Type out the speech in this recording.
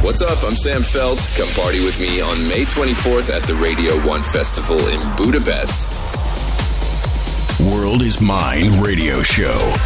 What's up? I'm Sam Feld. Come party with me on May 24th at the Radio 1 Festival in Budapest. World is Mine radio show.